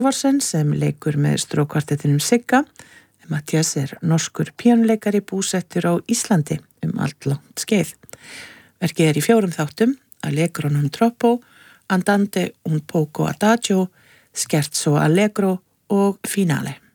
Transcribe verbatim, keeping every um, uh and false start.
Vorsen sem leikur með strókkvartettinum Sigga. Mattias er norskur píanuleikari búsettur á Íslandi um allt langt skeið. Verkið er í fjórum þáttum, Allegro non troppo, Andante un poco adagio, Scherzo allegro og Finale.